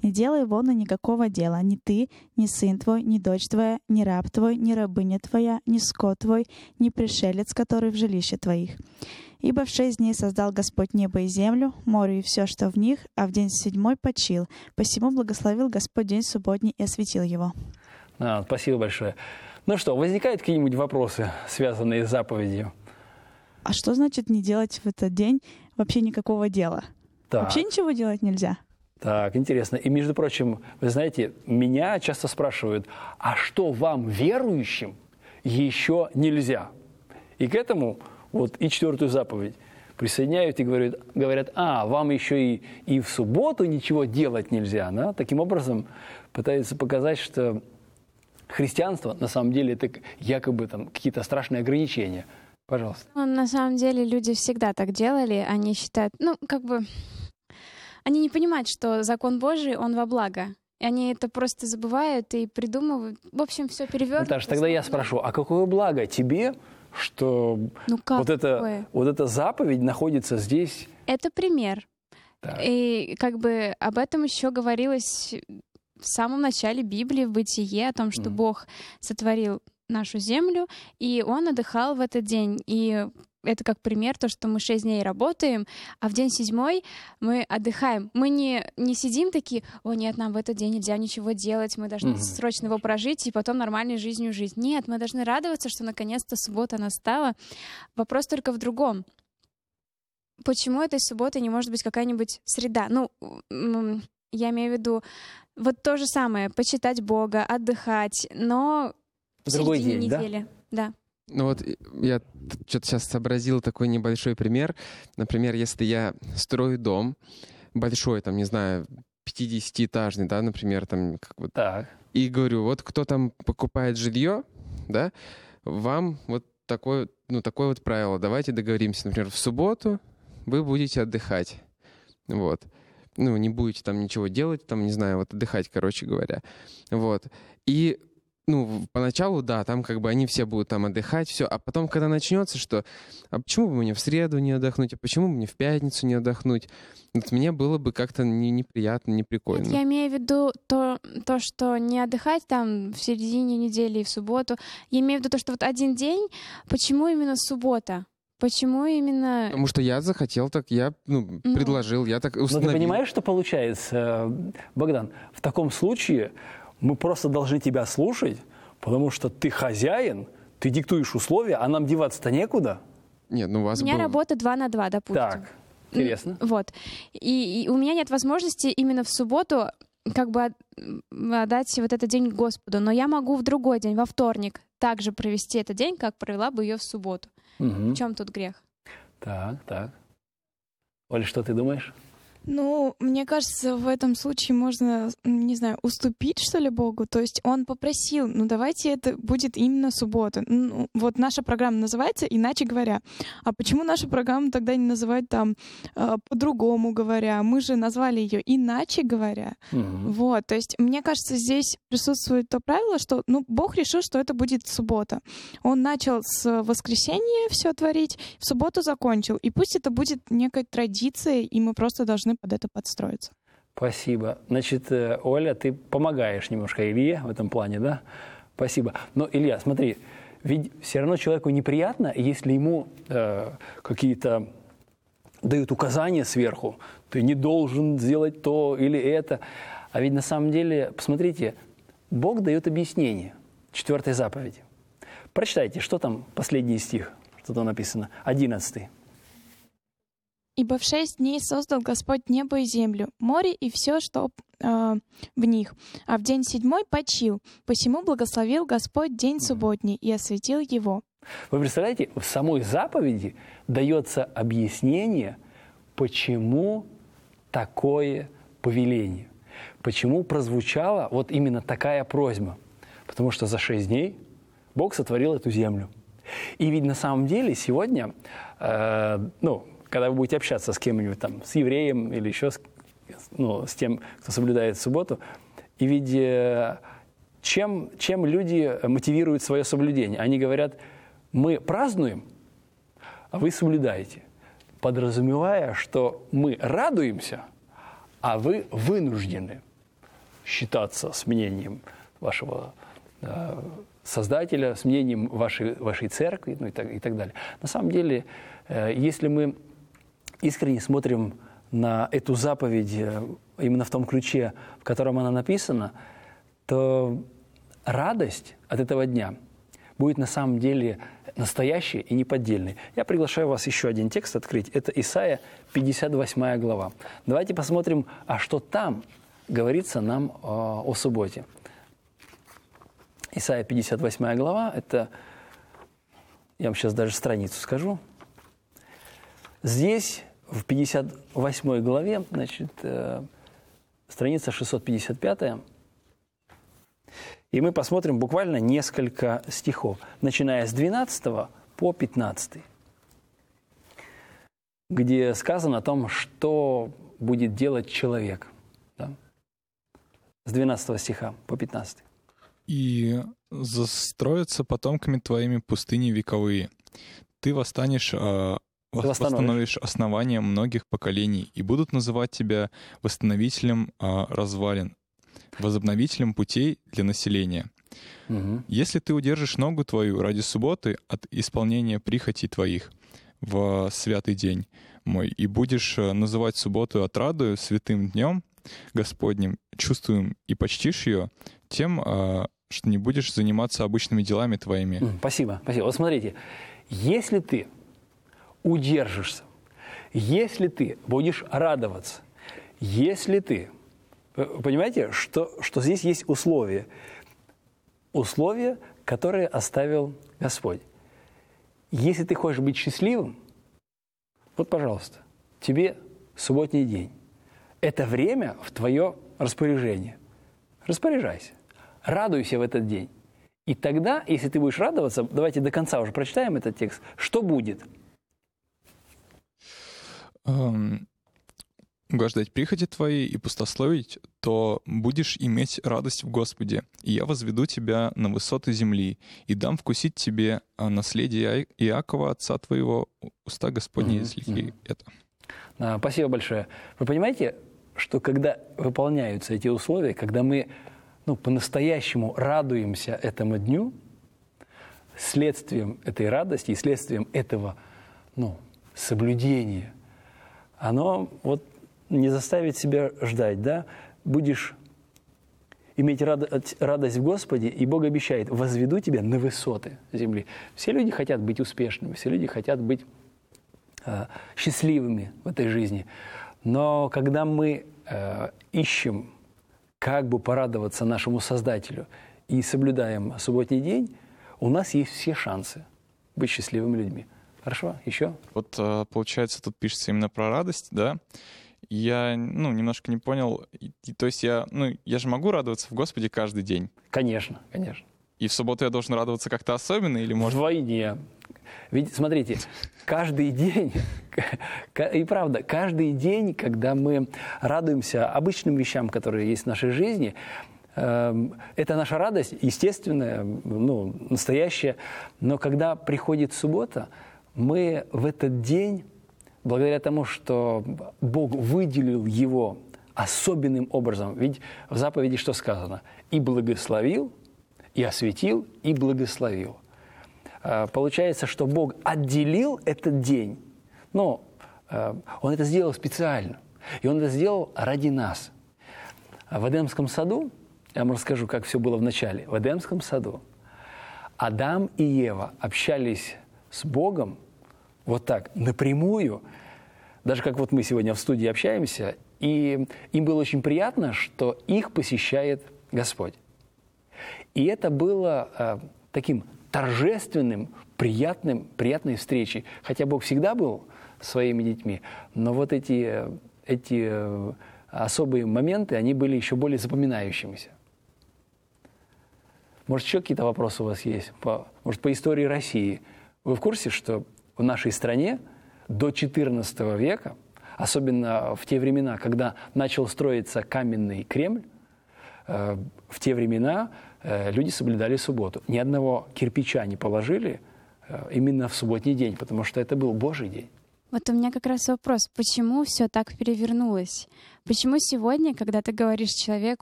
Не делай вон и никакого дела, ни ты, ни сын твой, ни дочь твоя, ни раб твой, ни рабыня твоя, ни скот твой, ни пришелец, который в жилище твоих. Ибо в 6 дней создал Господь небо и землю, море и все, что в них, а в день 7 почил. Посему благословил Господь день субботний и осветил его». Спасибо большое. Ну что, возникают какие-нибудь вопросы, связанные с заповедью? А что значит не делать в этот день вообще никакого дела? Так. Вообще ничего делать нельзя? Так, интересно. И, между прочим, вы знаете, меня часто спрашивают, а что вам, верующим, еще нельзя? И к этому вот и 4-ю заповедь присоединяют и говорят, вам еще и в субботу ничего делать нельзя. Да? Таким образом пытаются показать, что христианство на самом деле это якобы там какие-то страшные ограничения. Пожалуйста. На самом деле люди всегда так делали. Они считают, они не понимают, что закон Божий, он во благо. И они это просто забывают и придумывают. В общем, все перевернуто. Наташа, тогда я спрошу, а какое благо тебе, что вот эта заповедь находится здесь? Это пример. Так. И об этом еще говорилось в самом начале Библии, в Бытие, о том, что Бог сотворил нашу землю, и Он отдыхал в этот день. И это как пример, то, что мы 6 дней работаем, а в день 7 мы отдыхаем. Мы не сидим такие, нет, нам в этот день нельзя ничего делать, мы должны срочно его прожить и потом нормальной жизнью жить. Нет, мы должны радоваться, что наконец-то суббота настала. Вопрос только в другом. Почему этой субботы не может быть какая-нибудь среда? Я имею в виду вот то же самое, почитать Бога, отдыхать, но в середине недели. Да. Я что-то сейчас сообразил такой небольшой пример. Например, если я строю дом большой, 50-этажный, например, Так. И говорю, кто там покупает жилье, да, вам вот такое вот правило. Давайте договоримся, например, в субботу вы будете отдыхать. Не будете там ничего делать, отдыхать, короче говоря. И поначалу, там они все будут там отдыхать, все. А потом, когда начнется, а почему бы мне в среду не отдохнуть, а почему бы мне в пятницу не отдохнуть? Мне было бы как-то неприятно, неприкольно. Нет, я имею в виду то, что не отдыхать там в середине недели и в субботу. Я имею в виду то, что один день, почему именно суббота? Почему именно... Потому что я захотел так, я предложил, я так установил. Но ты понимаешь, что получается, Богдан? В таком случае мы просто должны тебя слушать, потому что ты хозяин, ты диктуешь условия, а нам деваться-то некуда. Нет, у вас У меня работа 2 на 2, допустим. Так, интересно. И у меня нет возможности именно в субботу отдать этот день Господу. Но я могу в другой день, во вторник, также провести этот день, как провела бы ее в субботу. В чем тут грех? Так. Оля, что ты думаешь? Мне кажется, в этом случае можно, уступить, что ли, Богу. То есть он попросил, давайте это будет именно суббота. Наша программа называется «Иначе говоря». А почему нашу программу тогда не называть по-другому говоря? Мы же назвали ее «Иначе говоря». То есть мне кажется, здесь присутствует то правило, что, Бог решил, что это будет суббота. Он начал с воскресенья все творить, в субботу закончил. И пусть это будет некой традицией, и мы просто должны под это подстроиться. Спасибо. Значит, Оля, ты помогаешь немножко Илье в этом плане, да? Спасибо. Но, Илья, смотри, ведь все равно человеку неприятно, если ему какие-то дают указания сверху. Ты не должен сделать то или это. А ведь на самом деле, посмотрите, Бог дает объяснение 4-й заповеди. Прочитайте, что там последний стих, что там написано, 11. «Ибо в 6 дней создал Господь небо и землю, море и все, что в них, а в день 7 почил. Посему благословил Господь день субботний и осветил его». Вы представляете, в самой заповеди дается объяснение, почему такое повеление, почему прозвучала вот именно такая просьба. Потому что за 6 дней Бог сотворил эту землю. И ведь на самом деле сегодня, когда вы будете общаться с кем-нибудь там, с евреем или еще с тем, кто соблюдает субботу, и ведь чем люди мотивируют свое соблюдение? Они говорят, мы празднуем, а вы соблюдаете, подразумевая, что мы радуемся, а вы вынуждены. считаться с мнением вашего Создателя, с мнением вашей церкви, ну и так далее. На самом деле, если мы искренне смотрим на эту заповедь именно в том ключе, в котором она написана, то радость от этого дня будет на самом деле настоящей и неподдельной. Я приглашаю вас еще один текст открыть. Это Исайя, 58 глава. Давайте посмотрим, а что там говорится нам о субботе. Исайя, 58 глава, это, я вам сейчас даже страницу скажу. Здесь, в 58 главе, значит, страница 655, и мы посмотрим буквально несколько стихов, начиная с 12 по 15, где сказано о том, что будет делать человек. Да? С 12 стиха по 15. «И застроятся потомками твоими пустыни вековые. Ты восстановишь основания многих поколений, и будут называть тебя восстановителем развалин, возобновителем путей для населения. Если ты удержишь ногу твою ради субботы от исполнения прихотей твоих в святый день мой, и будешь называть субботу отрадою, святым днем Господним, чувствуем и почтишь ее, тем, что не будешь заниматься обычными делами твоими». Спасибо. Вот смотрите, если ты удержишься, если ты будешь радоваться, если ты... Понимаете, что здесь есть условия? Условия, которые оставил Господь. Если ты хочешь быть счастливым, вот, пожалуйста, тебе субботний день. Это время в твое распоряжение. Распоряжайся. Радуйся в этот день. И тогда, если ты будешь радоваться, давайте до конца уже прочитаем этот текст, что будет? Угождать прихоти твоей и пустословить, то будешь иметь радость в Господе, и я возведу тебя на высоты земли, и дам вкусить тебе наследие Иакова, отца твоего, уста Господни излики это». Спасибо большое. Вы понимаете, что когда выполняются эти условия, когда мы по-настоящему радуемся этому дню, следствием этой радости и следствием этого соблюдения, оно не заставит себя ждать, да? Будешь иметь радость в Господе, и Бог обещает: возведу тебя на высоты земли. Все люди хотят быть успешными, все люди хотят быть счастливыми в этой жизни. Но когда мы ищем, как бы порадоваться нашему Создателю, и соблюдаем субботний день, у нас есть все шансы быть счастливыми людьми. Хорошо? Еще? Вот получается, тут пишется именно про радость, да? Я, немножко не понял. То есть я же могу радоваться в Господе каждый день? Конечно. И в субботу я должен радоваться как-то особенно или может? Вдвойне. Ведь, смотрите, каждый день, и правда, каждый день, когда мы радуемся обычным вещам, которые есть в нашей жизни, это наша радость, естественная, настоящая. Но когда приходит суббота, мы в этот день, благодаря тому, что Бог выделил его особенным образом, ведь в заповеди что сказано? «И благословил, и осветил, и благословил». Получается, что Бог отделил этот день, но Он это сделал специально, и Он это сделал ради нас. В Эдемском саду, я вам расскажу, как все было в начале. В Эдемском саду Адам и Ева общались с Богом вот так, напрямую, даже как вот мы сегодня в студии общаемся, и им было очень приятно, что их посещает Господь. И это было таким торжественным, приятной встречей. Хотя Бог всегда был своими детьми, но вот эти особые моменты, они были еще более запоминающимися. Может, еще какие-то вопросы у вас есть? Может, по истории России? Вы в курсе, что в нашей стране до XIV века, особенно в те времена, когда начал строиться каменный Кремль, в те времена люди соблюдали субботу. Ни одного кирпича не положили именно в субботний день, потому что это был Божий день. Вот у меня как раз вопрос, почему все так перевернулось? Почему сегодня, когда ты говоришь человеку,